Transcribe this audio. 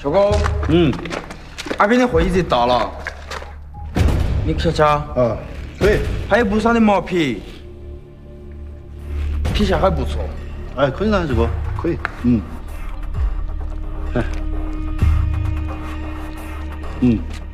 小高，俺给你货已经到了，你瞧瞧。 啊，可以。 还有不少的毛皮，皮下还不错。 哎，可以噻，这个可以。哎，